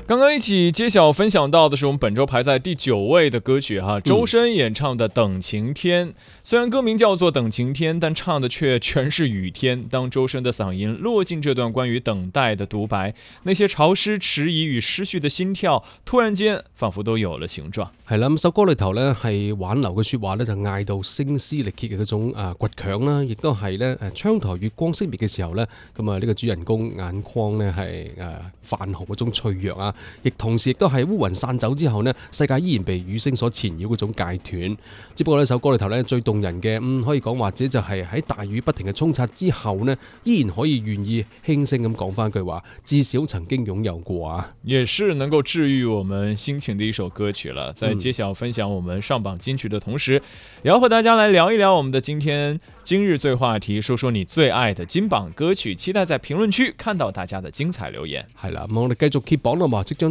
刚刚一起揭晓分享到的是我们本周排在第9位的歌曲哈，周深演唱的《等晴天》。虽然歌名叫做《等晴天》，但唱的却全是雨天。当周深的嗓音落进这段關於等待的獨白，那些潮濕遲疑與失去的心跳，突然間仿佛都有了形狀。 係啦，咁首歌裏頭咧係挽留嘅説話咧就嗌到聲嘶力竭嘅嗰種倔強啦，亦都係咧窗台月光熄滅嘅時候咧，咁啊呢個主人公眼眶咧係泛紅嗰種脆弱啊，亦同時亦都係烏雲散走之後呢，世界依然被雨聲所纏繞嗰種戒斷。只不過呢首歌裏頭咧最動人嘅，可以講或者就係喺大雨不停嘅沖刷之後呢，依然可以願意輕聲咁講翻句話，至少曾經擁有過啊， 也是能夠治癒我們心情的一首歌曲了。在揭曉分享我們上榜金曲的同時，也要和大家來聊一聊我們的今日最話題，說說你最愛的金榜歌曲，期待在評論區看到大家的精彩留言。 係啦，咁我哋繼續揭榜啦嘛，